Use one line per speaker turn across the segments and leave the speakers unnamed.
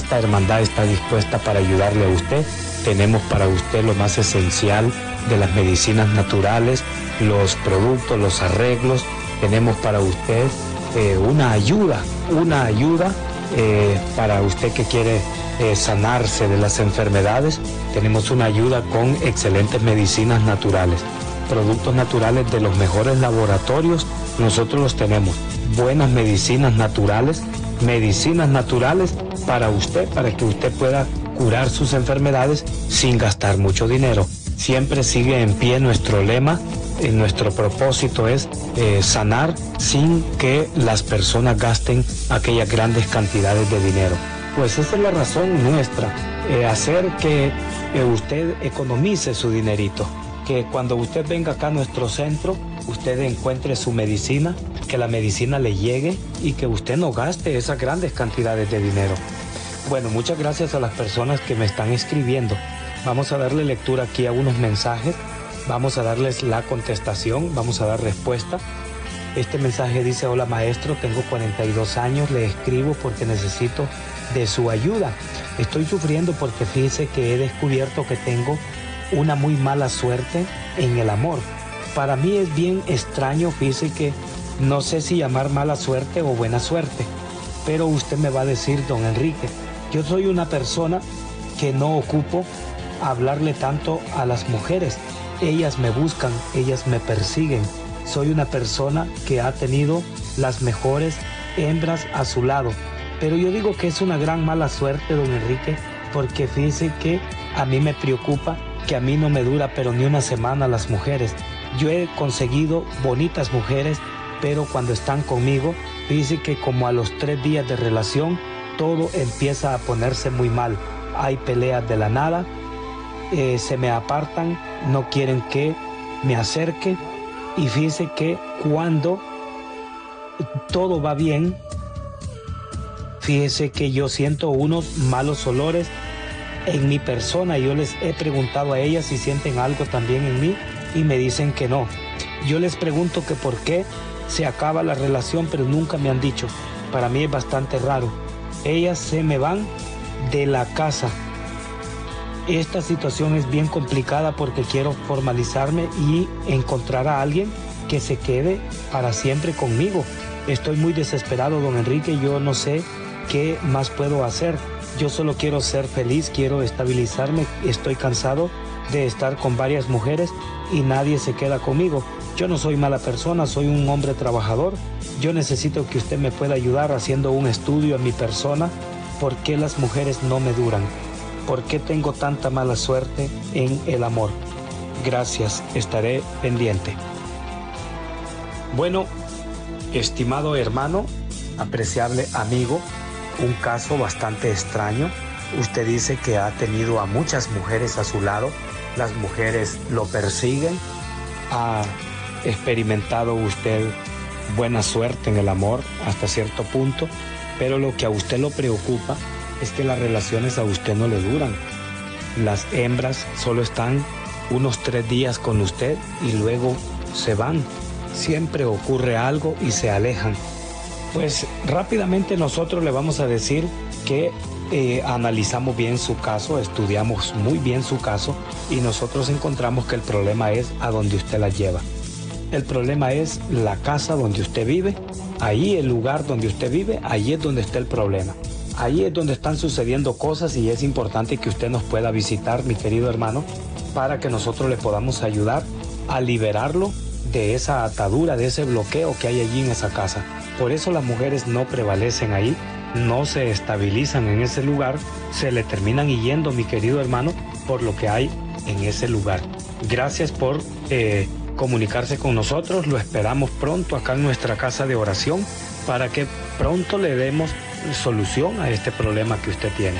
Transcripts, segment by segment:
esta hermandad está dispuesta para ayudarle a usted. Tenemos para usted lo más esencial de las medicinas naturales, los productos, los arreglos. Tenemos para usted una ayuda para usted que quiere sanarse de las enfermedades. Tenemos una ayuda con excelentes medicinas naturales, productos naturales de los mejores laboratorios. Nosotros los tenemos, buenas medicinas naturales para usted, para que usted pueda curar sus enfermedades sin gastar mucho dinero. Siempre sigue en pie nuestro lema. Nuestro propósito es sanar sin que las personas gasten aquellas grandes cantidades de dinero. Pues esa es la razón nuestra, hacer que usted economice su dinerito, que cuando usted venga acá a nuestro centro, usted encuentre su medicina, que la medicina le llegue y que usted no gaste esas grandes cantidades de dinero. Bueno, muchas gracias a las personas que me están escribiendo. Vamos a darle lectura aquí a unos mensajes. Vamos a darles la contestación, vamos a dar respuesta. Este mensaje dice: hola maestro, tengo 42 años, le escribo porque necesito de su ayuda. Estoy sufriendo porque fíjese que he descubierto que tengo una muy mala suerte en el amor. Para mí es bien extraño, fíjese que no sé si llamar mala suerte o buena suerte, pero usted me va a decir, don Enrique, yo soy una persona que no ocupo hablarle tanto a las mujeres. Ellas me buscan, ellas me persiguen. Soy una persona que ha tenido las mejores hembras a su lado. Pero yo digo que es una gran mala suerte, don Enrique, porque fíjese que a mí me preocupa que a mí no me dura pero ni una semana las mujeres. Yo he conseguido bonitas mujeres, pero cuando están conmigo, fíjese que como a los 3 días de relación, todo empieza a ponerse muy mal. Hay peleas de la nada. Se me apartan, no quieren que me acerque, y fíjese que cuando todo va bien, fíjese que yo siento unos malos olores en mi persona. Yo les he preguntado a ellas si sienten algo también en mí y me dicen que no. Yo les pregunto que por qué se acaba la relación, pero nunca me han dicho. Para mí es bastante raro. Ellas se me van de la casa. Esta situación es bien complicada porque quiero formalizarme y encontrar a alguien que se quede para siempre conmigo. Estoy muy desesperado, don Enrique, yo no sé qué más puedo hacer. Yo solo quiero ser feliz, quiero estabilizarme, estoy cansado de estar con varias mujeres y nadie se queda conmigo. Yo no soy mala persona, soy un hombre trabajador. Yo necesito que usted me pueda ayudar haciendo un estudio a mi persona. ¿Por qué las mujeres no me duran? ¿Por qué tengo tanta mala suerte en el amor? Gracias, estaré pendiente. Bueno, estimado hermano, apreciable amigo, un caso bastante extraño. Usted dice que ha tenido a muchas mujeres a su lado, las mujeres lo persiguen. ¿Ha experimentado usted buena suerte en el amor hasta cierto punto? Pero lo que a usted lo preocupa es que las relaciones a usted no le duran. Las hembras solo están unos 3 días con usted y luego se van. Siempre ocurre algo y se alejan. Pues rápidamente nosotros le vamos a decir que analizamos bien su caso, estudiamos muy bien su caso y nosotros encontramos que el problema es a donde usted la lleva. El problema es la casa donde usted vive. Ahí, el lugar donde usted vive, ahí es donde está el problema. Ahí es donde están sucediendo cosas y es importante que usted nos pueda visitar, mi querido hermano, para que nosotros le podamos ayudar a liberarlo de esa atadura, de ese bloqueo que hay allí en esa casa. Por eso las mujeres no prevalecen ahí, no se estabilizan en ese lugar, se le terminan yendo, mi querido hermano, por lo que hay en ese lugar. Gracias por comunicarse con nosotros, lo esperamos pronto acá en nuestra casa de oración para que pronto le demos solución a este problema que usted tiene.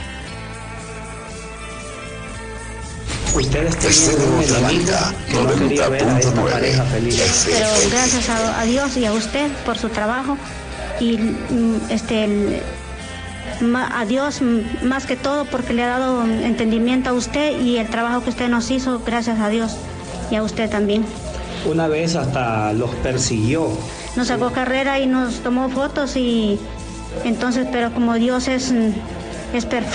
Ustedes tenían una amiga que no quería ver a esta pareja feliz.
Pero gracias a Dios y a usted por su trabajo y a Dios más que todo porque le ha dado entendimiento a usted y el trabajo que usted nos hizo, gracias a Dios y a usted también.
Una vez hasta los persiguió.
Nos sacó carrera y nos tomó fotos y entonces, pero como Dios es perfecto.